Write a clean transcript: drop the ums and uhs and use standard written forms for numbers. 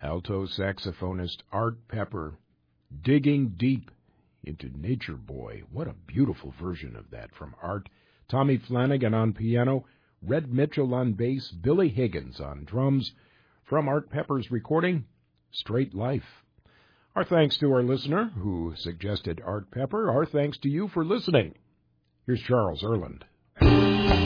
alto saxophonist Art Pepper, Digging Deep into Nature Boy. What a beautiful version of that from Art. Tommy Flanagan on piano, Red Mitchell on bass, Billy Higgins on drums. From Art Pepper's recording, Straight Life. Our thanks to our listener who suggested Art Pepper. Our thanks to you for listening. Here's Charles Erland.